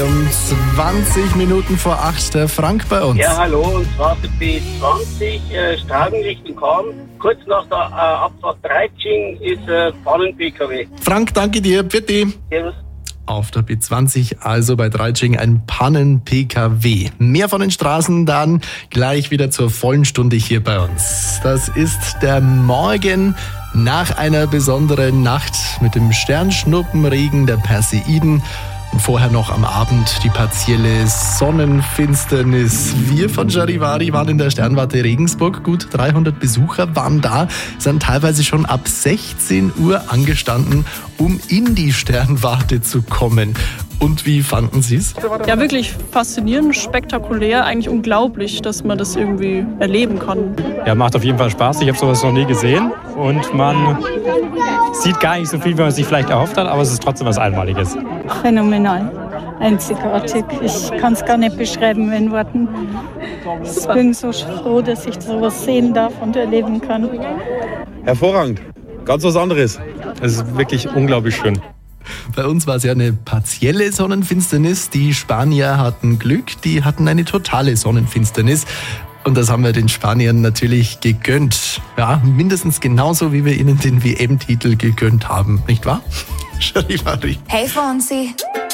Um 20 Minuten vor 8 der Frank bei uns. Ja, hallo, und zwar für B20 Stragen Richtung Cham. Kurz nach der Abfahrt Dreitsching ist Pannen-PKW. Frank, danke dir. Bitte. Servus. Auf der B20, also bei Dreitsching, ein Pannen-PKW. Mehr von den Straßen dann gleich wieder zur vollen Stunde hier bei uns. Das ist der Morgen nach einer besonderen Nacht mit dem Sternschnuppenregen der Perseiden. Und vorher noch am Abend die partielle Sonnenfinsternis. Wir von Charivari waren in der Sternwarte Regensburg. Gut 300 Besucher waren da, sind teilweise schon ab 16 Uhr angestanden, um in die Sternwarte zu kommen. Und wie fanden Sie es? Ja, wirklich faszinierend, spektakulär, eigentlich unglaublich, dass man das irgendwie erleben kann. Ja, macht auf jeden Fall Spaß. Ich habe sowas noch nie gesehen und man sieht gar nicht so viel, wie man sich vielleicht erhofft hat, aber es ist trotzdem was Einmaliges. Phänomenal, einzigartig. Ich kann es gar nicht beschreiben in Worten. Ich bin so froh, dass ich sowas sehen darf und erleben kann. Hervorragend, ganz was anderes. Es ist wirklich unglaublich schön. Bei uns war es ja eine partielle Sonnenfinsternis. Die Spanier hatten Glück, die hatten eine totale Sonnenfinsternis. Und das haben wir den Spaniern natürlich gegönnt. Ja, mindestens genauso, wie wir ihnen den WM-Titel gegönnt haben. Nicht wahr? Charivari. Hey Fonsi.